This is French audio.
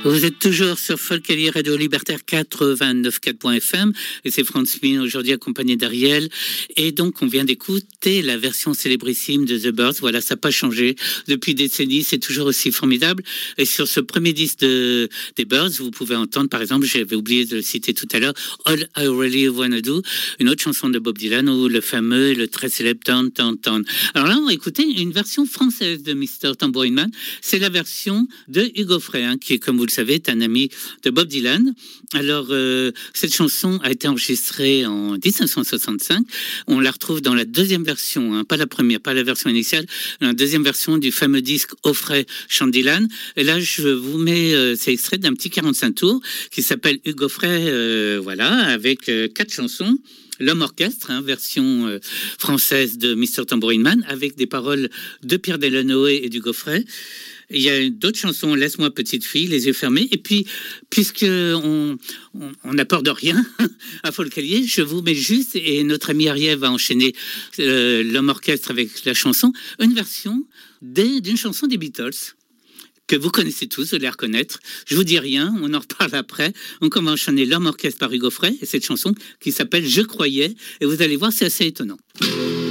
Vous êtes toujours sur Folkalier Radio Libertaire 89.4.fm et c'est Franz Min aujourd'hui accompagné d'Ariel. Et donc on vient d'écouter la version célébrissime de The Byrds. Voilà, ça n'a pas changé depuis des décennies, c'est toujours aussi formidable. Et sur ce premier disque des Byrds, vous pouvez entendre par exemple, j'avais oublié de le citer tout à l'heure, All I Really Wanna Do, une autre chanson de Bob Dylan ou le fameux et le très célèbre Turn, Turn, Turn. Alors là on va écouter une version française de Mr. Tambourine Man. C'est la version de Hugo Frey, hein, qui est, comme vous le savez, est un ami de Bob Dylan. Alors, cette chanson a été enregistrée en 1965. On la retrouve dans la deuxième version, hein, pas la première, pas la version initiale, la deuxième version du fameux disque Offray chante Dylan. Et là, je vous mets, c'est extrait d'un petit 45 tours qui s'appelle Hugo Frey, voilà, avec 4 chansons. L'Homme Orchestre, hein, version française de Mr. Tambourine Man, avec des paroles de Pierre Delanoë et d'Hugo Frey. Il y a d'autres chansons, Laisse-moi petite fille, Les yeux fermés. Et puis, puisque on n'a peur de rien à Folkalier, je vous mets juste, et notre ami Ariel va enchaîner l'Homme Orchestre avec la chanson, une version d'une chanson des Beatles que vous connaissez tous, vous allez la reconnaître. Je vous dis rien, on en reparle après. On commence à enchaîner L'Homme Orchestre par Hugo Frey et cette chanson qui s'appelle Je croyais. Et vous allez voir, c'est assez étonnant.